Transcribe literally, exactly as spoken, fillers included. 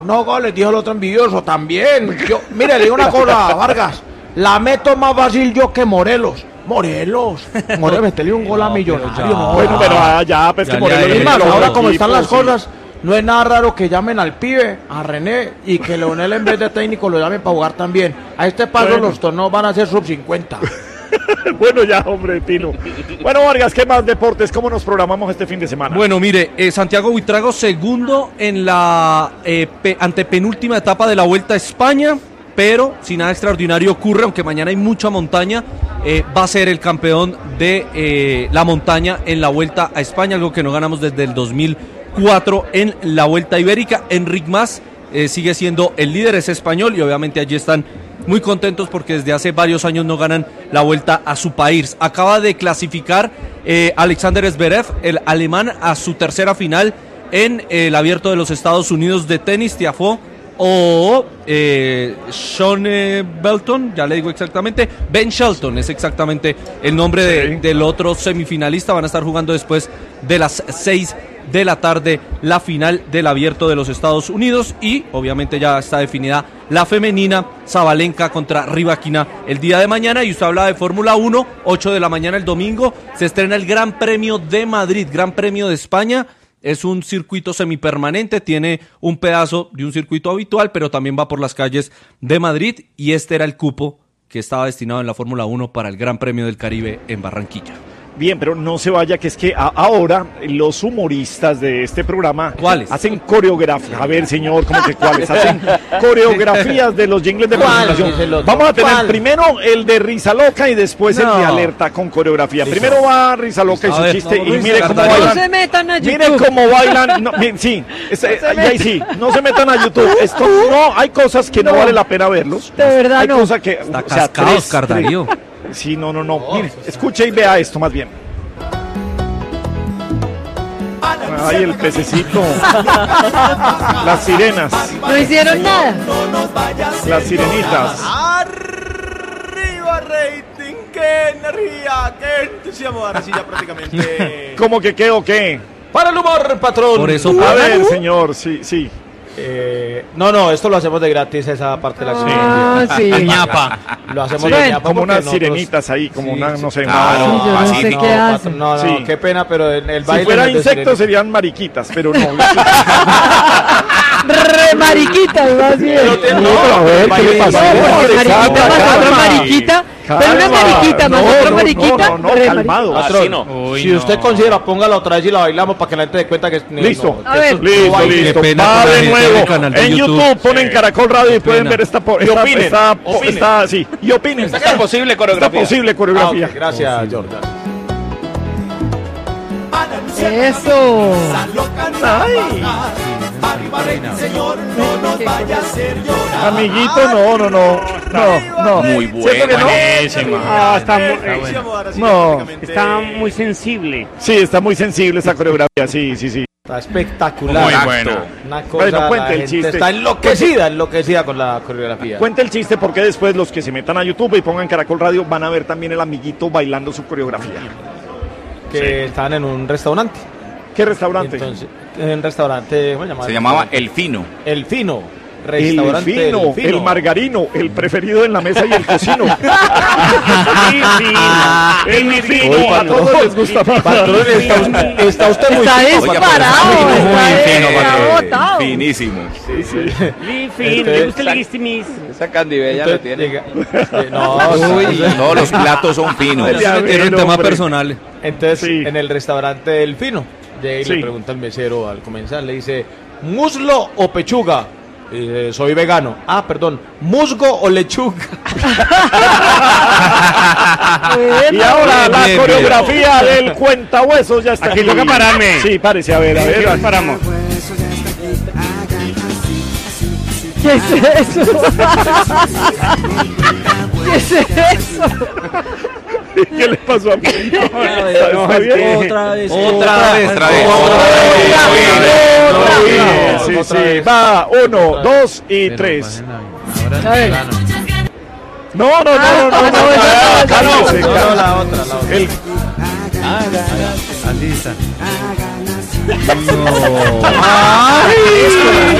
No goles, dijo el otro envidioso también. Yo, mire, le digo una cosa, Vargas. La meto más fácil yo que Morelos. Morelos. Morelos, metele un gol no, a Millonario. Pero no, bueno, pero ah, ya, pues ya, que Morelos. Es más, ahora como están las sí. cosas, no es nada raro que llamen al pibe, a René, y que Leonel en vez de técnico lo llamen para jugar también. A este paso bueno. los torneos van a ser sub cincuenta. Bueno, ya, hombre, Pino. Bueno, Vargas, ¿qué más deportes? ¿Cómo nos programamos este fin de semana? Bueno, mire, eh, Santiago Buitrago segundo en la eh, pe, antepenúltima etapa de la Vuelta a España, pero si nada extraordinario ocurre, aunque mañana hay mucha montaña, eh, va a ser el campeón de eh, la montaña en la Vuelta a España, algo que no ganamos desde el dos mil cuatro en la Vuelta Ibérica. Enric Mas eh, sigue siendo el líder, es español, y obviamente allí están muy contentos porque desde hace varios años no ganan la Vuelta a su país. Acaba de clasificar eh, Alexander Zverev, el alemán, a su tercera final en eh, el Abierto de los Estados Unidos de tenis. Tiafoe o eh, Sean eh, Belton, ya le digo exactamente, Ben Shelton es exactamente el nombre de, del otro semifinalista. Van a estar jugando después de las seis de la tarde la final del Abierto de los Estados Unidos, y obviamente ya está definida la femenina, Sabalenka contra Rybakina el día de mañana. Y usted habla de Fórmula uno, ocho de la mañana el domingo se estrena el Gran Premio de Madrid, Gran Premio de España. Es un circuito semipermanente, tiene un pedazo de un circuito habitual, pero también va por las calles de Madrid, y este era el cupo que estaba destinado en la Fórmula uno para el Gran Premio del Caribe en Barranquilla. Bien, pero no se vaya, que es que a, ahora los humoristas de este programa ¿Cuáles? hacen coreografías. A ver, señor, ¿cómo que cuáles? Hacen coreografías de los jingles de presentación. Vamos a tener ¿Cuál? primero el de Risa Loca y después no. el de Alerta con coreografía. Listo. Primero va Risa Loca y su ver, chiste, no, y mire cómo bailan. No se metan a YouTube. Miren cómo bailan. No, miren, sí, es, no ahí sí, no se metan a YouTube. Esto no, hay cosas que no, no vale la pena verlos. De verdad hay no. Hay cosas que... Está o sea, cascado, Oscar Darío. Sí, no, no, no. Oh, mire, escuche y vea esto más bien. Ay, el pececito. Las sirenas. No hicieron nada. Las sirenitas. Arriba, rating. Qué energía, qué entusiasmo. Ahora sí ya prácticamente. ¿Cómo que qué o qué? Para el humor, patrón. Por eso. A ver, señor, sí, sí. Eh, no, no, esto lo hacemos de gratis, esa parte de la ah, sí. ñapa. Lo hacemos sí, de ñapa como unas nosotros... sirenitas ahí, como sí, una, no sé, claro, sí, yo no sé qué no, hacen. no, no, sí. Qué pena, pero en el baile. Si fuera insectos serían mariquitas, pero no. Re mariquita, más bien. No, no, a ver, ¿qué le pasó? Mariquita más otra mariquita. Pero una mariquita más otra mariquita. No, no, no, calmado. Así no. Uy, si usted no. considera, póngala otra vez y la bailamos para que la gente dé cuenta que... Listo, a ver. listo, listo. Va de nuevo. En YouTube ponen Caracol Radio y pueden ver esta... Y opinen. Está, sí, y opinen. Está posible coreografía. Está posible coreografía. Gracias, Jordan. Eso. Ay. Señor, no nos vaya a hacer llorar. Amiguito, no, no, no, no, no. Muy bueno, no? buenísimo. Ah, está muy, está bueno. No, está muy sensible. Sí, está muy sensible esa coreografía, sí, sí, sí. Está espectacular. Muy bueno. Una cosa, bueno, cuente el chiste. Está enloquecida, enloquecida con la coreografía. Cuente el chiste porque después los que se metan a YouTube y pongan Caracol Radio van a ver también el amiguito bailando su coreografía. Que sí. Estaban en un restaurante. ¿Qué restaurante? Entonces, en un restaurante, ¿cómo se llamaba? Se llamaba El Fino. El Fino. Restaurante el fino, el fino, el margarino, el preferido en la mesa y el cocino. El fino, Oye, a todos les gusta más. Patrón, está, está usted muy está fino. disparado, Muy fino, patrón. Finísimo. Sí, sí. Muy fino, le gusta el guistimis. Esa candibella lo tiene. Llega, eh, no, Uy, todos los platos son finos. Tiene un tema personal. Entonces, sí. en el restaurante El Fino, de ahí sí. le pregunta al mesero al comenzar, le dice, ¿muslo o pechuga? Eh, soy vegano. Ah, perdón, ¿musgo o lechuga? Y ahora la bien, coreografía bien. del cuentahuesos ya está aquí. Aquí toca pararme. Sí, párese, a ver, a ver. Aquí paramos. ¿Qué es eso? ¿Qué es eso? ¿Qué le pasó a mí? Otra vez, otra vez, otra vez, otra vez, otra vez. Sí, sí, va, uno, dos y tres. No, no, no, no, no, no, la otra, la otra. El... Así está. ¡Ay!